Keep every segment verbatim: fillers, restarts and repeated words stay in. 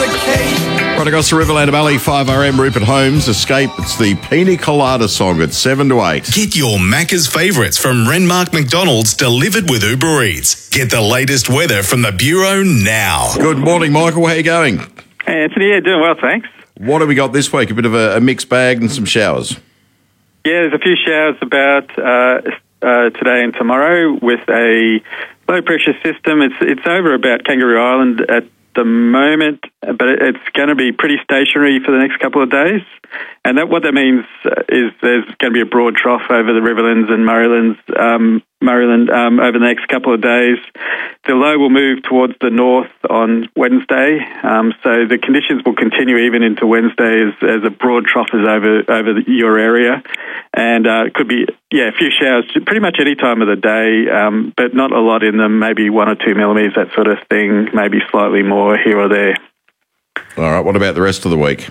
the Cape. Right across the Riverland Valley, five R M, Rupert Holmes, Escape. It's the Pina Colada song at seven to eight. Get your Macca's favourites from Renmark McDonald's delivered with Uber Eats. Get the latest weather from the Bureau now. Good morning, Michael. How are you going? Hey, Anthony. Yeah, doing well, thanks. What have we got this week? A bit of a, a mixed bag and some showers. Yeah, there's a few showers about uh, uh, today and tomorrow with a low-pressure system. It's it's over about Kangaroo Island at the moment, but it's going to be pretty stationary for the next couple of days. And that what that means is there's going to be a broad trough over the Riverlands and Murraylands, um, Murrayland um, over the next couple of days. The low will move towards the north on Wednesday, um, so the conditions will continue even into Wednesday as, as a broad trough is over over the, your area, and uh, it could be yeah a few showers pretty much any time of the day, um, but not a lot in them. Maybe one or two millimetres, that sort of thing. Maybe slightly more here or there. All right. What about the rest of the week?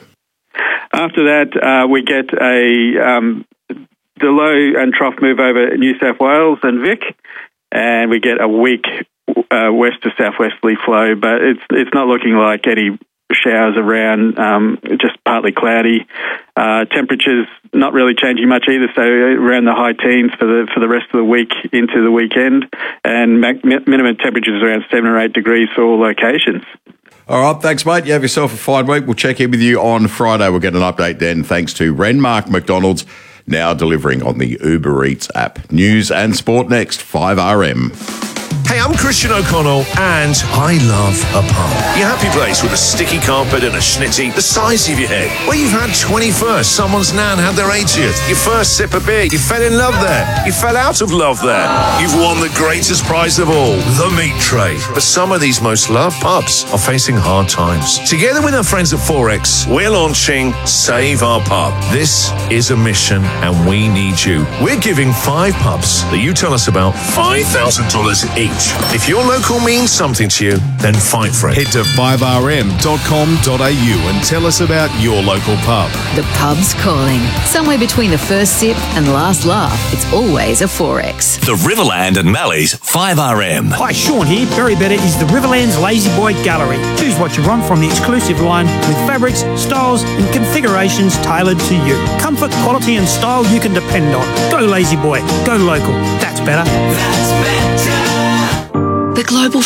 After that, uh, we get a um, the low and trough move over New South Wales and Vic, and we get a weak uh, west to southwesterly flow. But it's it's not looking like any showers around. Um, just partly cloudy. Uh, temperatures not really changing much either. So around the high teens for the for the rest of the week into the weekend, and mac- minimum temperatures around seven or eight degrees for all locations. All right, thanks, mate. You have yourself a fine week. We'll check in with you on Friday. We'll get an update then, thanks to Renmark McDonald's, now delivering on the Uber Eats app. News and sport next, five R M. Hey, I'm Christian O'Connell, and I love a pub. Your happy place with a sticky carpet and a schnitty the size of your head. Where you've had twenty-first, someone's nan had their eightieth, your first sip of beer, you fell in love there, you fell out of love there. You've won the greatest prize of all, the meat tray. But some of these most loved pubs are facing hard times. Together with our friends at Forex, we're launching Save Our Pub. This is a mission, and we need you. We're giving five pubs that you tell us about five thousand dollars each. If your local means something to you, then fight for it. Head to five r m dot com dot a u and tell us about your local pub. The pub's calling. Somewhere between the first sip and the last laugh, it's always a Forex. The Riverland and Mallee's five R M. Hi, Sean here. Very Better is the Riverland's Lazy Boy Gallery. Choose what you want from the exclusive line with fabrics, styles and configurations tailored to you. Comfort, quality and style you can depend on. Go Lazy Boy. Go local. That's better. That's better. The Global